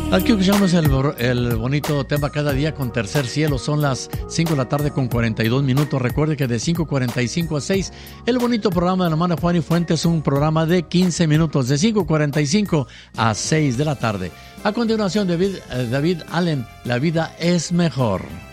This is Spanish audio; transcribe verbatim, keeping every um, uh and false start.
Aquí escuchamos el, el bonito tema Cada Día con Tercer Cielo. Son las cinco de la tarde con cuarenta y dos minutos. Recuerde que de cinco cuarenta y cinco a seis, el bonito programa de la hermana Juan y Fuentes es un programa de quince minutos, de cinco cuarenta y cinco a seis de la tarde. A continuación, David, David Allen, La Vida es Mejor.